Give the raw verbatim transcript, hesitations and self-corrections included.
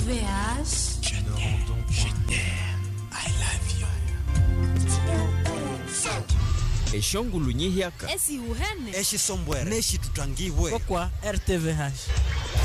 V H. Je t'aime, je t'aime, I love you. Eshongulu nyihiaka Esi uhene. Eshi sombwere. Neshi tutangiwe. Kwa R T V H.